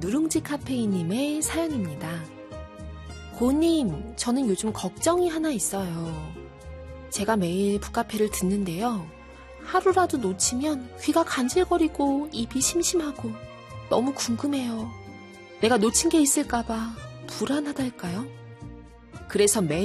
누룽지 카페인님의 사연입니다. 고님, 저는 요즘 걱정이 하나 있어요. 제가 매일 북카페를 듣는데요. 하루라도 놓치면 귀가 간질거리고 입이 심심하고 너무 궁금해요. 내가 놓친 게 있을까봐 불안하달까요? 그래서 매일